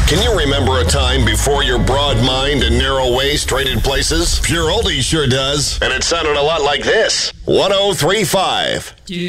Can you remember a time before your broad mind and narrow waist traded places? Pure Oldies sure does. And it sounded a lot like this. 103.5.